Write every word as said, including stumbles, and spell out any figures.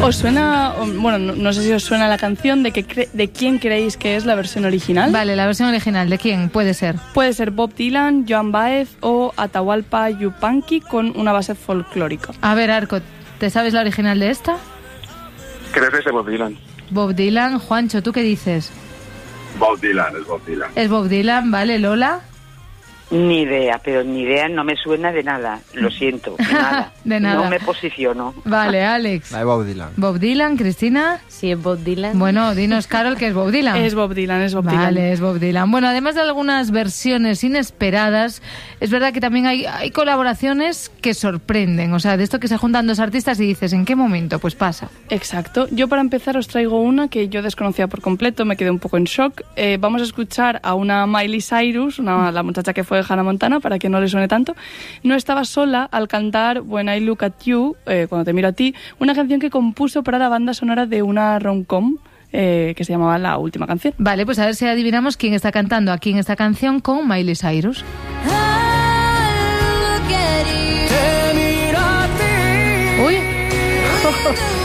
¿Os suena, bueno, no, no sé si os suena la canción, de, que cre- de quién creéis que es la versión original? Vale, la versión original, ¿de quién puede ser? Puede ser Bob Dylan, Joan Baez o Atahualpa Yupanqui con una base folclórica. A ver, Arco, ¿te sabes la original de esta? Creo que es de Bob Dylan. Bob Dylan. Juancho, ¿tú qué dices? Bob Dylan, es Bob Dylan. Es Bob Dylan, ¿vale? Lola. Ni idea, pero ni idea, no me suena de nada. Lo siento, de nada. De nada. No me posiciono. Vale, Alex. La de Bob Dylan. Bob Dylan, Cristina. Sí, es Bob Dylan. Bueno, dinos, Carol, que es Bob Dylan. Es Bob Dylan, es Bob vale, Dylan. Vale, es Bob Dylan. Bueno, además de algunas versiones inesperadas, es verdad que también hay, hay colaboraciones que sorprenden. O sea, de esto que se juntan dos artistas y dices, ¿en qué momento? Pues pasa. Exacto. Yo para empezar os traigo una que yo desconocía por completo, me quedé un poco en shock. Eh, vamos a escuchar a una Miley Cyrus, una, la muchacha que fue de Hannah Montana, para que no le suene tanto. No estaba sola al cantar When I Look at You, eh, cuando te miro a ti, una canción que compuso para la banda sonora de una rom-com eh, que se llamaba La Última Canción. Vale, pues a ver si adivinamos quién está cantando aquí en esta canción con Miley Cyrus. Uy.